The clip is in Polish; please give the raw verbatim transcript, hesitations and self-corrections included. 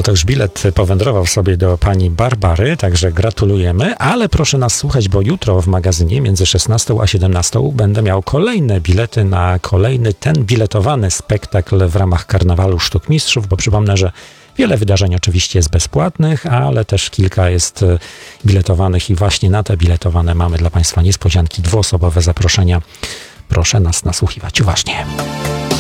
to już bilet powędrował sobie do pani Barbary, także gratulujemy, ale proszę nas słuchać, bo jutro w magazynie między szesnastą a siedemnastą będę miał kolejne bilety na kolejny, ten biletowany spektakl w ramach Karnawalu Sztuk Mistrzów, bo przypomnę, że wiele wydarzeń oczywiście jest bezpłatnych, ale też kilka jest biletowanych i właśnie na te biletowane mamy dla państwa niespodzianki, dwuosobowe zaproszenia. Proszę nas nasłuchiwać uważnie.